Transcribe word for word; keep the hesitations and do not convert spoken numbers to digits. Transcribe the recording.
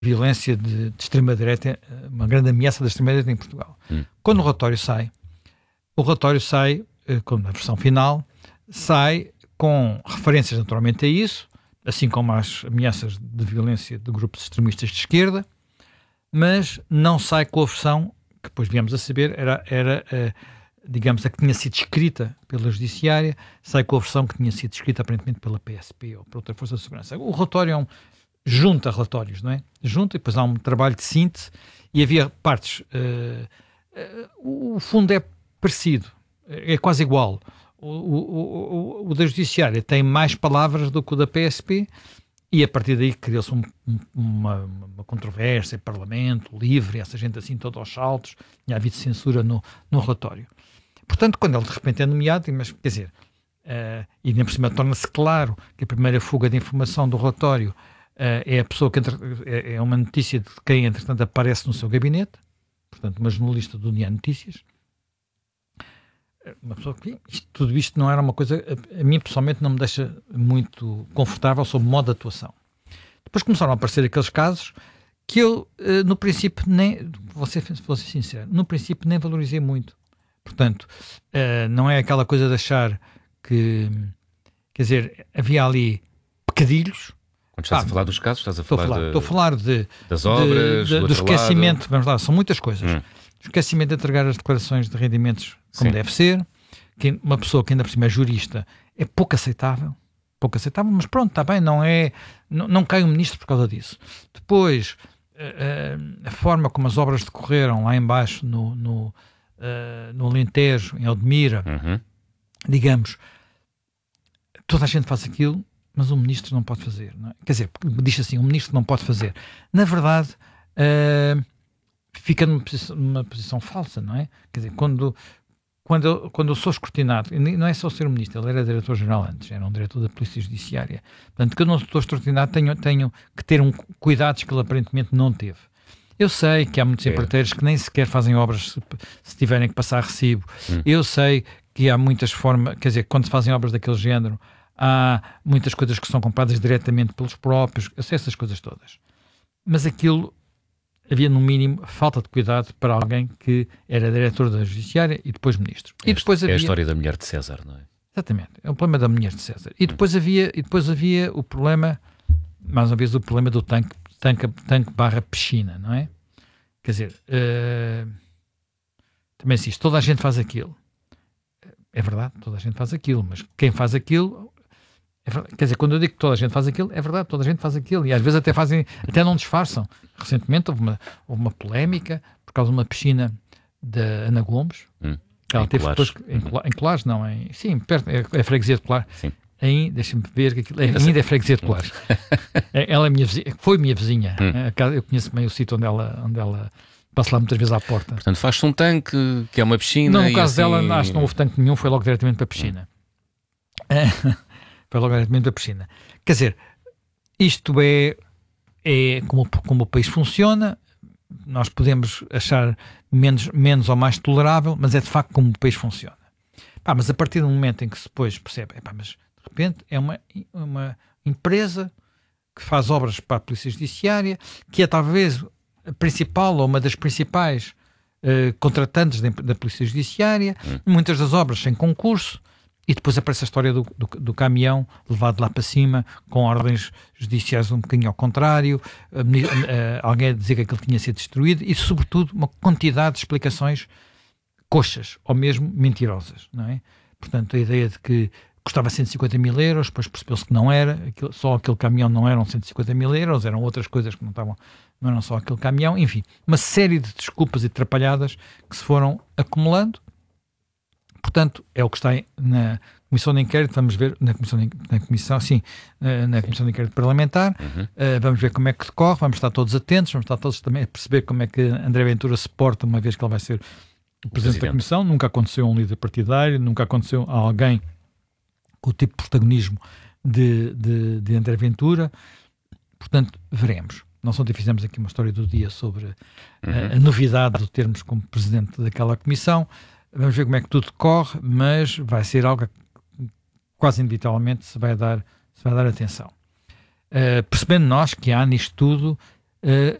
violência de, de extrema-direita, uma grande ameaça da extrema-direita em Portugal. Hum. Quando o relatório sai, o relatório sai, como na versão final, sai com referências naturalmente a isso, assim como às ameaças de violência de grupos extremistas de esquerda, mas não sai com a versão que depois viemos a saber, era, era uh, digamos, a que tinha sido escrita pela Judiciária, sai com a versão que tinha sido escrita aparentemente pela P S P ou por outra força de segurança. O relatório é um, junta relatórios, não é? Junta e depois há um trabalho de síntese e havia partes... Uh, uh, o fundo é parecido, é quase igual. O, o, o, o da Judiciária tem mais palavras do que o da P S P e a partir daí criou-se um, uma, uma controvérsia, parlamento livre, essa gente assim toda aos saltos, tinha havido censura no, no relatório. Portanto, quando ele de repente é nomeado, mas quer dizer, uh, e ainda por cima torna-se claro que a primeira fuga de informação do relatório uh, é a pessoa que entre, é, é uma notícia de quem entretanto aparece no seu gabinete, portanto uma jornalista do União Notícias. Uma pessoa que isto, tudo isto não era uma coisa, a, a mim pessoalmente não me deixa muito confortável sobre o modo de atuação. Depois começaram a aparecer aqueles casos que eu, uh, no princípio, nem, vou ser, vou ser sincero, no princípio nem valorizei muito. Portanto, uh, não é aquela coisa de achar que, quer dizer, havia ali pecadilhos. Quando estás ah, a falar dos casos, estás a falar, estou a falar, de, estou a falar de, das obras, de, de, do, do esquecimento, lado. Vamos lá, são muitas coisas. Hum. Esquecimento de entregar as declarações de rendimentos como Sim. deve ser, que uma pessoa que ainda por cima é jurista é pouco aceitável, pouco aceitável, mas pronto, está bem, não é, não, não cai o ministro por causa disso. Depois, a, a forma como as obras decorreram lá em baixo no, no, uh, no Alentejo, em Eldemira, uhum. digamos, toda a gente faz aquilo, mas o ministro não pode fazer, não é? Quer dizer, diz assim, o ministro não pode fazer. Na verdade, uh, fica numa posição, numa posição falsa, não é? Quer dizer, quando, quando, eu, quando eu sou escrutinado, não é só ser um ministro, ele era diretor-geral antes, era um diretor da Polícia Judiciária. Portanto, que eu não estou escrutinado, tenho, tenho que ter um cuidados que ele aparentemente não teve. Eu sei que há muitos é. empreiteiros que nem sequer fazem obras se, se tiverem que passar recibo. Hum. Eu sei que há muitas formas, quer dizer, quando se fazem obras daquele género, há muitas coisas que são compradas diretamente pelos próprios, eu sei essas coisas todas. Mas aquilo... havia, no mínimo, falta de cuidado para alguém que era diretor da Judiciária e depois ministro. É, e depois havia... é a história da mulher de César, não é? Exatamente. É o problema da mulher de César. E depois, hum. havia, e depois havia o problema, mais uma vez, o problema do tanque, tanque, tanque barra piscina, não é? Quer dizer, uh... também se isto, toda a gente faz aquilo. É verdade, toda a gente faz aquilo, mas quem faz aquilo... É verdade, quer dizer, quando eu digo que toda a gente faz aquilo, é verdade, toda a gente faz aquilo e às vezes até fazem, até não disfarçam. Recentemente houve uma, houve uma polémica por causa de uma piscina da Ana Gomes. Hum, ela em teve Colares. depois, em, Colares, em Colares, não, em, sim, perto, é, é a freguesia de Colares. Sim. Aí, deixa-me ver, que aquilo, é, ainda é freguesia de Colares. Ela é minha vizinha, foi minha vizinha. Hum. Eu conheço bem o sítio onde ela, onde ela passo lá muitas vezes à porta. Portanto, faz-se um tanque, que é uma piscina. Não, no caso assim... dela, acho que não houve tanque nenhum, foi logo diretamente para a piscina. Hum. Foi logo diretamente da piscina. Quer dizer, isto é, é como, como o país funciona, nós podemos achar menos, menos ou mais tolerável, mas é de facto como o país funciona. Pá, mas a partir do momento em que se depois percebe, epá, mas de repente é uma, uma empresa que faz obras para a Polícia Judiciária, que é talvez a principal ou uma das principais uh, contratantes de, da Polícia Judiciária, hum. muitas das obras sem concurso. E depois aparece a história do, do, do caminhão levado lá para cima, com ordens judiciais um bocadinho ao contrário, uh, uh, alguém a dizer que aquilo tinha sido destruído e, sobretudo, uma quantidade de explicações coxas ou mesmo mentirosas, não é? Portanto, a ideia de que custava cento e cinquenta mil euros, depois percebeu-se que não era, aquilo, só aquele caminhão não eram cento e cinquenta mil euros, eram outras coisas que não estavam, não eram só aquele caminhão, enfim, uma série de desculpas e atrapalhadas que se foram acumulando. Portanto, é o que está na Comissão de Inquérito, vamos ver, na Comissão, de, na comissão sim, na Comissão de Inquérito Parlamentar, uhum. uh, vamos ver como é que decorre, vamos estar todos atentos, vamos estar todos também a perceber como é que André Ventura se porta, uma vez que ele vai ser o Presidente, Presidente. da Comissão. Nunca aconteceu um líder partidário, nunca aconteceu a alguém com o tipo de protagonismo de, de, de André Ventura, portanto, veremos. Nós ontem fizemos aqui uma história do dia sobre uhum. a, a novidade de termos como Presidente daquela Comissão. Vamos ver como é que tudo corre, mas vai ser algo que quase inevitavelmente se vai dar, se vai dar atenção. Uh, percebendo nós que há nisto tudo uh,